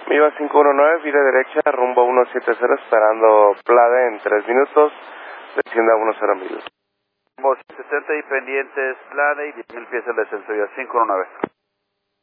Viva 519, fila derecha, rumbo 170, esperando Plade en 3 minutos, descienda 10 mil. Rumbo 70 y pendientes Plade y 10,000 pies el descenso, ya 519.